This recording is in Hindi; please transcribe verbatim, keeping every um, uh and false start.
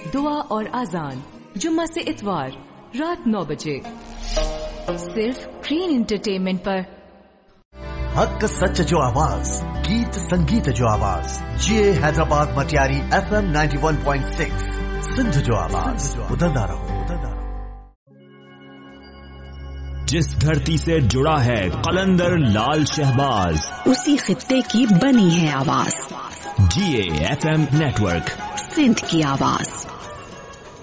दुआ और आजान जुम्मा से इतवार रात नौ बजे सिर्फ ग्रीन एंटरटेनमेंट पर। हक सच जो आवाज, गीत संगीत जो आवाज, ये Hyderabad Matiari F M ninety one point six Sindh जो आवाज, उधरदा रहो उधरदा रहो। जिस धरती से जुड़ा है कलंदर लाल शहबाज, उसी खित्ते की बनी है आवाज। जी A F M network, Sindh की आवाज।